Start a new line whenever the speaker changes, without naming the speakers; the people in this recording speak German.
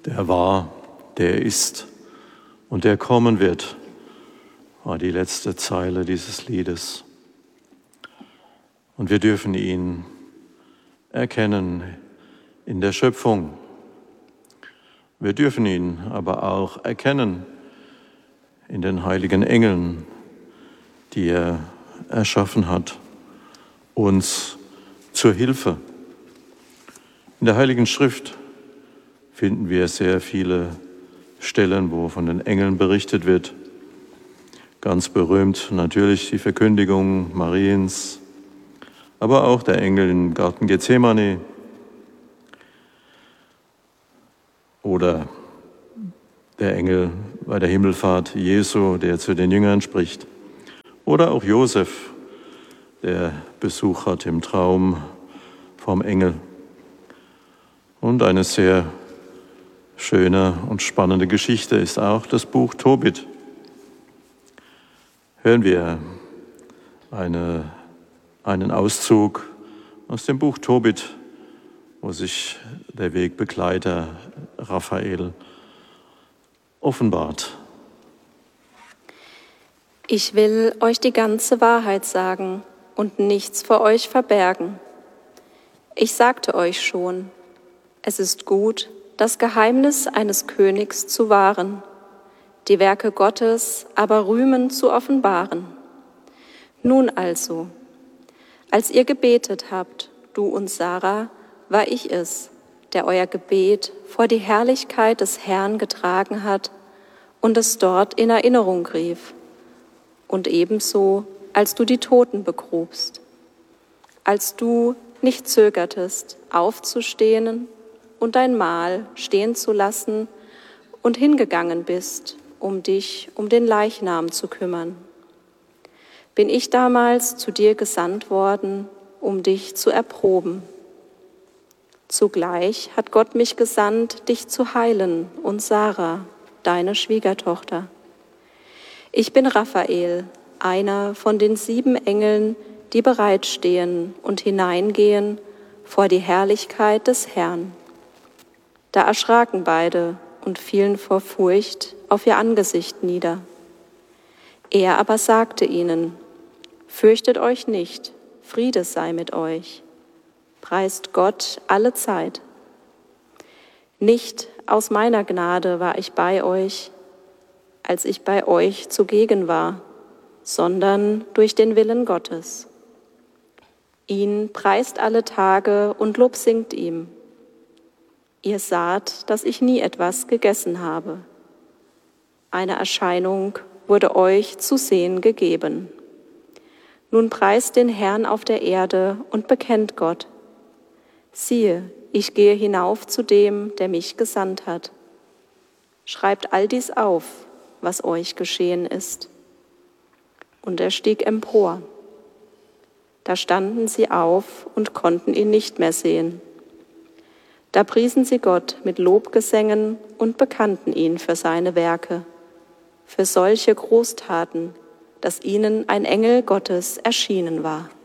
Der war, der ist und der kommen wird, war die letzte Zeile dieses Liedes. Und wir dürfen ihn erkennen in der Schöpfung. Wir dürfen ihn aber auch erkennen in den heiligen Engeln, die er erschaffen hat, uns zur Hilfe. In der Heiligen Schrift finden wir sehr viele Stellen, wo von den Engeln berichtet wird. Ganz berühmt natürlich die Verkündigung Mariens, aber auch der Engel im Garten Gethsemane oder der Engel bei der Himmelfahrt Jesu, der zu den Jüngern spricht. Oder auch Josef, der Besuch hat im Traum vom Engel. Und eine sehr schöne und spannende Geschichte ist auch das Buch Tobit. Hören wir einen Auszug aus dem Buch Tobit, wo sich der Wegbegleiter Raphael offenbart.
Ich will euch die ganze Wahrheit sagen und nichts vor euch verbergen. Ich sagte euch schon, es ist gut, das Geheimnis eines Königs zu wahren, die Werke Gottes aber rühmend zu offenbaren. Nun also, als ihr gebetet habt, du und Sarah, war ich es, der euer Gebet vor die Herrlichkeit des Herrn getragen hat und es dort in Erinnerung rief. Und ebenso, als du die Toten begrubst, als du nicht zögertest, aufzustehen und dein Mahl stehen zu lassen und hingegangen bist, um dich um den Leichnam zu kümmern. Bin ich damals zu dir gesandt worden, um dich zu erproben. Zugleich hat Gott mich gesandt, dich zu heilen und Sarah, deine Schwiegertochter. Ich bin Raphael, einer von den 7 Engeln, die bereitstehen und hineingehen vor die Herrlichkeit des Herrn. Da erschraken beide und fielen vor Furcht auf ihr Angesicht nieder. Er aber sagte ihnen: Fürchtet euch nicht, Friede sei mit euch. Preist Gott alle Zeit. Nicht aus meiner Gnade war ich bei euch, als ich bei euch zugegen war, sondern durch den Willen Gottes. Ihn preist alle Tage und Lob singt ihm. Ihr saht, dass ich nie etwas gegessen habe. Eine Erscheinung wurde euch zu sehen gegeben. Nun preist den Herrn auf der Erde und bekennt Gott. Siehe, ich gehe hinauf zu dem, der mich gesandt hat. Schreibt all dies auf, was euch geschehen ist. Und er stieg empor. Da standen sie auf und konnten ihn nicht mehr sehen. Da priesen sie Gott mit Lobgesängen und bekannten ihn für seine Werke, für solche Großtaten, dass ihnen ein Engel Gottes erschienen war.